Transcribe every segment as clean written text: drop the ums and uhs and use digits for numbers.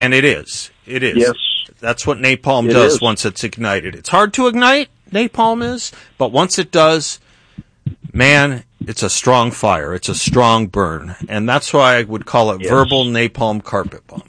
And it is. It is. Yes. That's what napalm It does is. once it's ignited. It's hard to ignite, napalm is, but once it does, man, it's a strong fire. It's a strong burn. And that's why I would call it verbal napalm carpet bombing.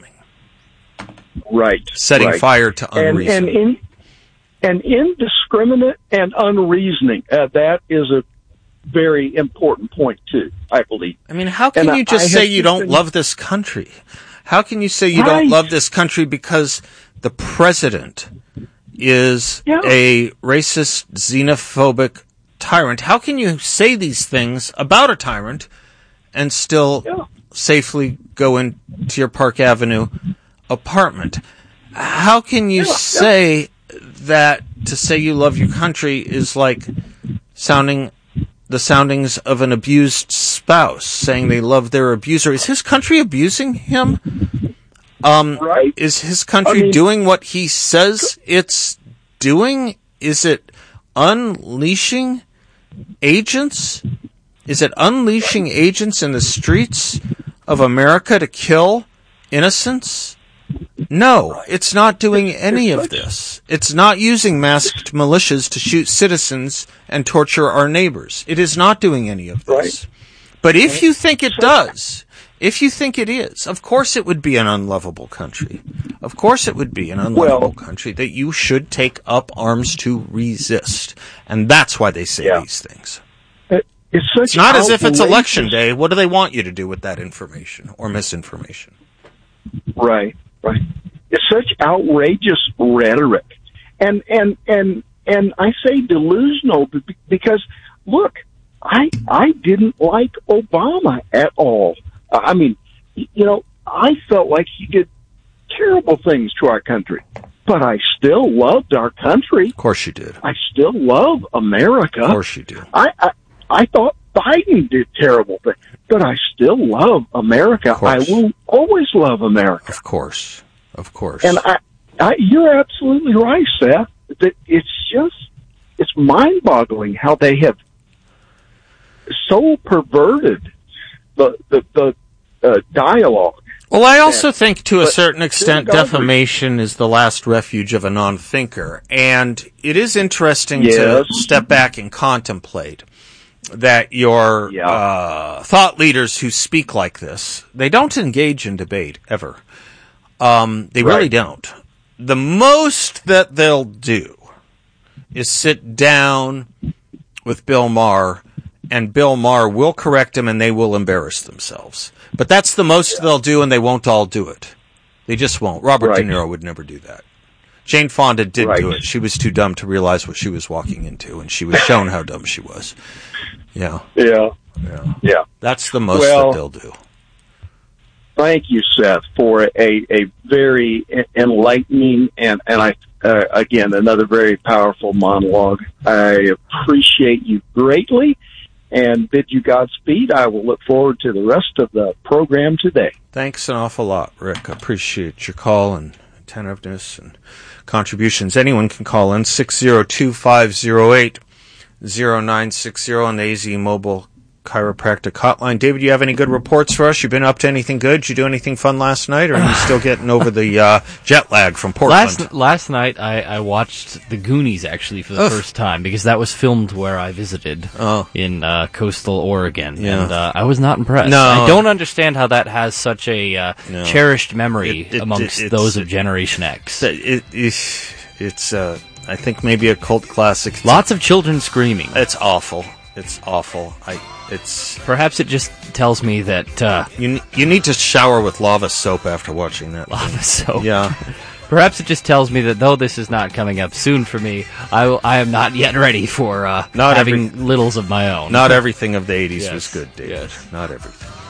Right. Setting fire to unreason. And indiscriminate and unreasoning. That is a very important point, too, I believe. I mean, how can you just say you don't love this country? How can you say you don't love this country because the president is a racist, xenophobic tyrant? How can you say these things about a tyrant and still safely go into your Park Avenue apartment? How can you say that to say you love your country is like the soundings of an abused spouse saying they love their abuser? Is his country abusing him? Right. Is his country doing what he says it's doing? Is it unleashing agents? Is it unleashing agents in the streets of America to kill innocents? No, it's not doing any of this. It's not using masked militias to shoot citizens and torture our neighbors. It is not doing any of this. But if you think it does, if you think it is, of course it would be an unlovable country. Of course it would be an unlovable country that you should take up arms to resist. And that's why they say these things. It's not as if it's election day. What do they want you to do with that information or misinformation? Right. It's such outrageous rhetoric. And I say delusional because, look, I didn't like Obama at all. I mean, I felt like he did terrible things to our country, but I still loved our country. Of course you did. I still love America. Of course you do. I thought Biden did terrible things, but I still love America. I will always love America. Of course. And you're absolutely right, Seth. That it's mind-boggling how they have so perverted the dialogue. Well, I also think to a certain extent defamation is the last refuge of a non-thinker. And it is interesting to step back and contemplate that your thought leaders who speak like this, they don't engage in debate ever. They really don't. The most that they'll do is sit down with Bill Maher, and Bill Maher will correct them and they will embarrass themselves. But that's the most they'll do, and they won't all do it. They just won't. Robert De Niro would never do that. Jane Fonda did do it. She was too dumb to realize what she was walking into, and she was shown how dumb she was. Yeah. That's the most that they'll do. Thank you, Seth, for a very enlightening and again, another very powerful monologue. I appreciate you greatly and bid you Godspeed. I will look forward to the rest of the program today. Thanks an awful lot, Rick. I appreciate your call and attentiveness and contributions. Anyone can call in 602-508-0960 on the AZ Mobile Chiropractic Hotline. David, you have any good reports for us? You been up to anything good? Did you do anything fun last night, or are you still getting over the jet lag from Portland? Last night, I watched The Goonies, actually, for the first time, because that was filmed where I visited in coastal Oregon, and I was not impressed. No. I don't understand how that has such a cherished memory amongst those of Generation X. It's I think, maybe a cult classic. Lots of children screaming. It's awful. It's awful. Perhaps it just tells me that you need to shower with lava soap after watching that. Lava soap. Yeah. Perhaps it just tells me that though this is not coming up soon for me, I am not yet ready for having littles of my own. Not everything of the 80s was good, David. Yes. Not everything.